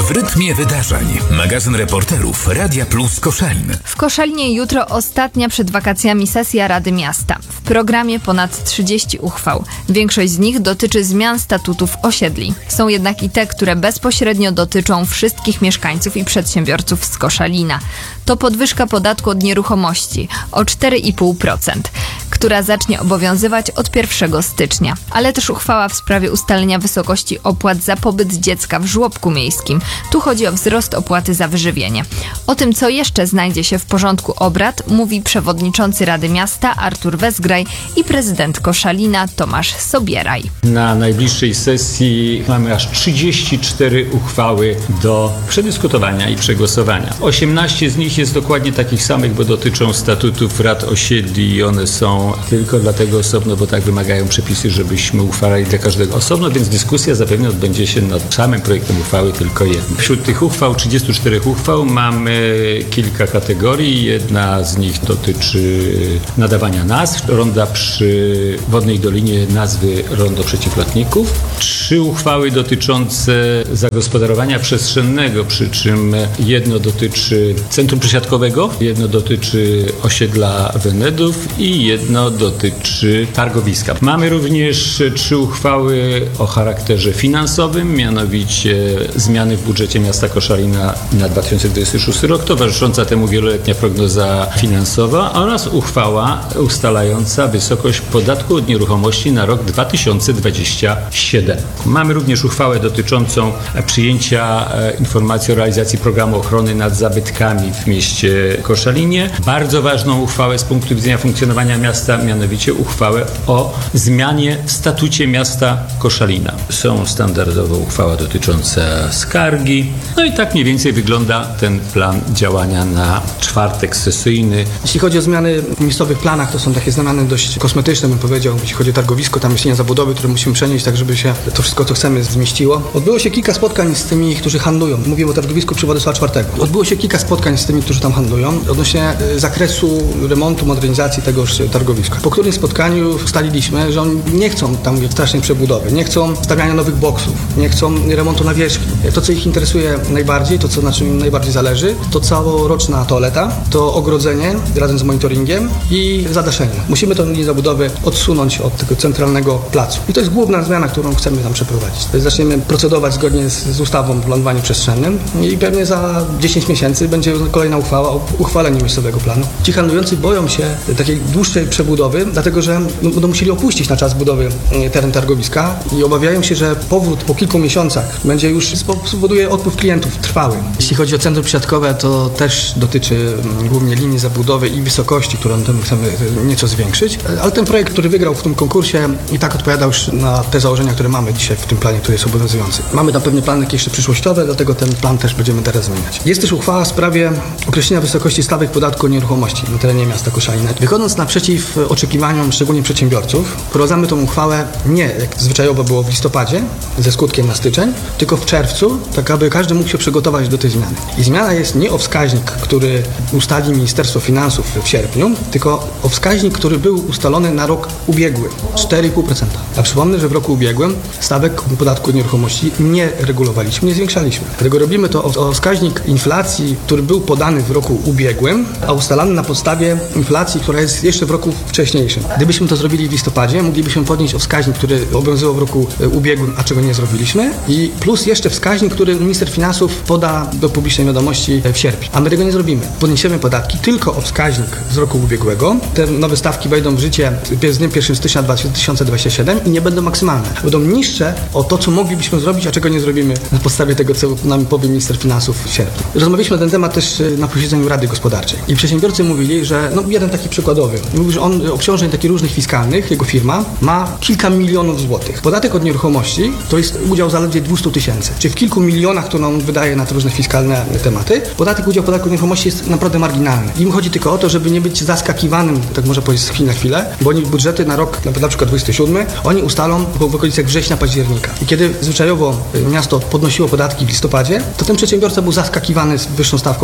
W rytmie wydarzeń. Magazyn reporterów Radia Plus Koszalin. W Koszalinie jutro ostatnia przed wakacjami sesja Rady Miasta. W programie ponad 30 uchwał. Większość z nich dotyczy zmian statutów osiedli. Są jednak i te, które bezpośrednio dotyczą wszystkich mieszkańców i przedsiębiorców z Koszalina. To podwyżka podatku od nieruchomości o 4,5%, która zacznie obowiązywać od 1 stycznia. Ale też uchwała w sprawie ustalenia wysokości opłat za pobyt dziecka w żłobku miejskim. Tu chodzi o wzrost opłaty za wyżywienie. O tym, co jeszcze znajdzie się w porządku obrad, mówi przewodniczący Rady Miasta Artur Wezgraj i prezydent Koszalina Tomasz Sobieraj. Na najbliższej sesji mamy aż 34 uchwały do przedyskutowania i przegłosowania. 18 z nich jest dokładnie takich samych, bo dotyczą statutów rad osiedli i one są tylko dlatego osobno, bo tak wymagają przepisy, żebyśmy uchwalali dla każdego osobno, więc dyskusja zapewne odbędzie się nad samym projektem uchwały tylko jednej. Wśród tych uchwał, 34 uchwał, mamy kilka kategorii. Jedna z nich dotyczy nadawania nazw. Ronda przy Wodnej Dolinie nazwy Rondo Przeciwlotników. 3 uchwały dotyczące zagospodarowania przestrzennego, przy czym jedno dotyczy centrum przesiadkowego, jedno dotyczy osiedla Wenedów i jedno dotyczy targowiska. Mamy również 3 uchwały o charakterze finansowym, mianowicie zmiany w budżecie miasta Koszalina na 2026 rok, towarzysząca temu wieloletnia prognoza finansowa oraz uchwała ustalająca wysokość podatku od nieruchomości na rok 2027. Mamy również uchwałę dotyczącą przyjęcia informacji o realizacji programu ochrony nad zabytkami w mieście Koszalinie. Bardzo ważną uchwałę z punktu widzenia funkcjonowania miasta, mianowicie uchwałę o zmianie w statucie miasta Koszalina. Są standardowo uchwała dotycząca skargi. No i tak mniej więcej wygląda ten plan działania na czwartek sesyjny. Jeśli chodzi o zmiany w miejscowych planach, to są takie zmiany dość kosmetyczne, bym powiedział. Jeśli chodzi o targowisko, tam jest linia zabudowy, które musimy przenieść, tak żeby się to wszystko, co chcemy, zmieściło. Odbyło się kilka spotkań z tymi, którzy handlują. Mówimy o targowisku przy Władysława IV. Odbyło się kilka spotkań z tymi, którzy tam handlują, odnośnie zakresu remontu, modernizacji tegoż targowiska. Po którym spotkaniu ustaliliśmy, że oni nie chcą tam strasznej przebudowy, nie chcą stawiania nowych boksów, nie chcą remontu nawierzchni. To, co ich interesuje najbardziej, to, na czym im najbardziej zależy, to całoroczna toaleta, to ogrodzenie razem z monitoringiem i zadaszenie. Musimy tę linię zabudowy odsunąć od tego centralnego placu. I to jest główna zmiana, którą chcemy tam przeprowadzić. Zaczniemy procedować zgodnie z ustawą o planowaniu przestrzennym i pewnie za 10 miesięcy będzie kolejna uchwała o uchwaleniu miejscowego planu. Ci handlujący boją się takiej dłuższej przebudowy, dlatego że będą musieli opuścić na czas budowy teren targowiska i obawiają się, że powrót po kilku miesiącach będzie już spowoduje odpływ klientów trwały. Jeśli chodzi o centrum przesiadkowe, to też dotyczy głównie linii zabudowy i wysokości, którą chcemy nieco zwiększyć, ale ten projekt, który wygrał w tym konkursie, i tak odpowiada już na te założenia, które mamy dzisiaj w tym planie, który jest obowiązujący. Mamy tam pewne plany jeszcze przyszłościowe, dlatego ten plan też będziemy teraz zmieniać. Jest też uchwała w sprawie określenia wysokości stawek podatku od nieruchomości na terenie miasta Koszalina. Wychodząc naprzeciw oczekiwaniom szczególnie przedsiębiorców, wprowadzamy tą uchwałę nie jak zwyczajowo było w listopadzie, ze skutkiem na styczeń, tylko w czerwcu, tak aby każdy mógł się przygotować do tej zmiany. I zmiana jest nie o wskaźnik, który ustali Ministerstwo Finansów w sierpniu, tylko o wskaźnik, który był ustalony na rok ubiegły, 4,5%. A przypomnę, że w roku ubiegłym stawek podatku od nieruchomości nie regulowaliśmy, nie zwiększaliśmy. Dlatego robimy to o wskaźnik inflacji, który był podany w roku ubiegłym, a ustalany na podstawie inflacji, która jest jeszcze w roku wcześniejszym. Gdybyśmy to zrobili w listopadzie, moglibyśmy podnieść o wskaźnik, który obowiązywał w roku ubiegłym, a czego nie zrobiliśmy, i plus jeszcze wskaźnik, który minister finansów poda do publicznej wiadomości w sierpniu. A my tego nie zrobimy. Podniesiemy podatki tylko o wskaźnik z roku ubiegłego. Te nowe stawki wejdą w życie z dniem 1 stycznia 2027 i nie będą maksymalne. Będą niższe o to, co moglibyśmy zrobić, a czego nie zrobimy na podstawie tego, co nam powie minister finansów w sierpniu. Rozmawialiśmy na ten temat też na posiedzeniu Rady Gospodarczej. I przedsiębiorcy mówili, że jeden taki przykładowy. Mówił, że on obciążeń takich różnych fiskalnych, jego firma, ma kilka milionów złotych. Podatek od nieruchomości to jest udział zaledwie 200 tysięcy. Czyli w kilku milionach, które on wydaje na te różne fiskalne tematy, udział podatku od nieruchomości jest naprawdę marginalny. Im chodzi tylko o to, żeby nie być zaskakiwanym, tak można powiedzieć, z chwili na chwilę, bo oni budżety na rok, na przykład 27, oni ustalą w okolicach września, października. I kiedy zwyczajowo miasto podnosiło podatki w listopadzie, to ten przedsiębiorca był zaskakiwany z wyższą stawką podatku.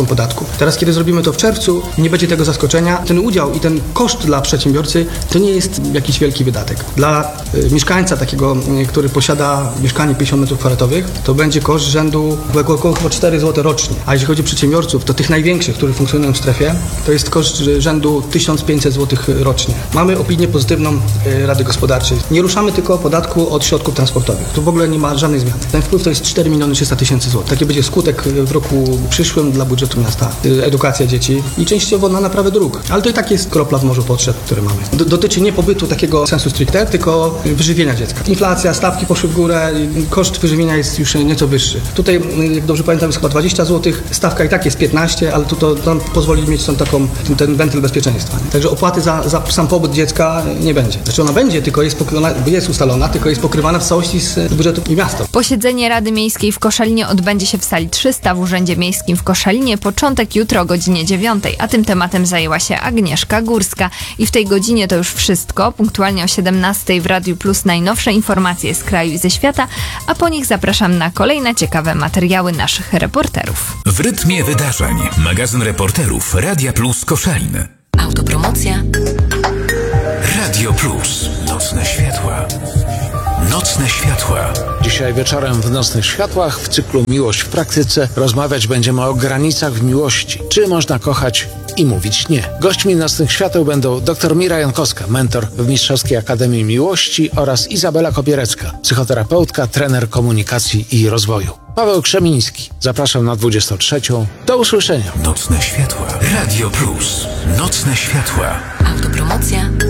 Teraz, kiedy zrobimy to w czerwcu, nie będzie tego zaskoczenia. Ten udział i ten koszt dla przedsiębiorcy to nie jest jakiś wielki wydatek. Dla mieszkańca takiego, który posiada mieszkanie 50 m2, to będzie koszt rzędu około 4 zł rocznie. A jeśli chodzi o przedsiębiorców, to tych największych, którzy funkcjonują w strefie, to jest koszt rzędu 1500 zł rocznie. Mamy opinię pozytywną Rady Gospodarczej. Nie ruszamy tylko podatku od środków transportowych. Tu w ogóle nie ma żadnej zmiany. Ten wpływ to jest 4 300 000 zł. Taki będzie skutek w roku przyszłym dla budżetu miasta. Edukacja dzieci i częściowo na naprawę dróg. Ale to i tak jest kropla w morzu potrzeb, które mamy. Dotyczy nie pobytu takiego sensu stricte, tylko wyżywienia dziecka. Inflacja, stawki poszły w górę, koszt wyżywienia jest już nieco wyższy. Tutaj, jak dobrze pamiętam, jest chyba 20 zł, stawka i tak jest 15, ale to nam pozwoli mieć ten wentyl bezpieczeństwa. Nie? Także opłaty za sam pobyt dziecka nie będzie. Znaczy ona będzie, tylko jest ustalona, tylko jest pokrywana w całości z budżetu miasta. Posiedzenie Rady Miejskiej w Koszalinie odbędzie się w sali 300 w Urzędzie Miejskim w Koszalinie. Początek jutro o godzinie 9, a tym tematem zajęła się Agnieszka Górska. I w tej godzinie to już wszystko. Punktualnie o 17 w Radiu Plus najnowsze informacje z kraju i ze świata, a po nich zapraszam na kolejne ciekawe materiały naszych reporterów. W rytmie wydarzeń. Magazyn reporterów Radia Plus Koszalin. Autopromocja. Radio Plus. Nocne światła. Nocne światła. Dzisiaj wieczorem w Nocnych Światłach w cyklu Miłość w praktyce rozmawiać będziemy o granicach w miłości. Czy można kochać i mówić nie? Gośćmi Nocnych Świateł będą dr Mira Jankowska, mentor w Mistrzowskiej Akademii Miłości oraz Izabela Kopierecka, psychoterapeutka, trener komunikacji i rozwoju. Paweł Krzemiński. Zapraszam na 23. Do usłyszenia. Nocne światła. Radio Plus. Nocne światła. Autopromocja.